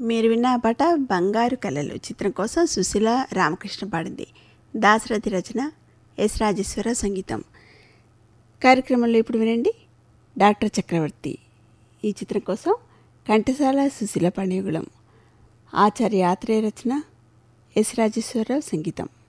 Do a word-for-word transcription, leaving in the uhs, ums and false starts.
మీరు విన్న ఆ పాట బంగారు కళలు చిత్రం కోసం సుశీల రామకృష్ణ పాడింది. దాశరథి రచన, ఎస్ రాజేశ్వర సంగీతం. కార్యక్రమంలో ఇప్పుడు వినండి డాక్టర్ చక్రవర్తి. ఈ చిత్రం కోసం ఘంటసాల సుశీల పాణ్యగుళం. ఆచార్య ఆత్రేయ రచన, ఎస్ రాజేశ్వరరావు సంగీతం.